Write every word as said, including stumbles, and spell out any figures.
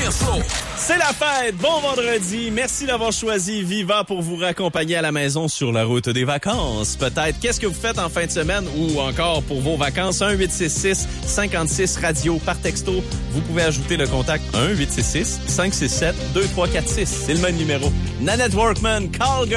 Airflow. C'est la fête! Bon vendredi! Merci d'avoir choisi Viva pour vous raccompagner à la maison sur la route des vacances. Peut-être, qu'est-ce que vous faites en fin de semaine ou encore pour vos vacances? un huit six six cinq six radio par texto. Vous pouvez ajouter le contact un huit six six cinq six sept deux trois quatre six. C'est le même numéro. Nanette Workman, Call Girl.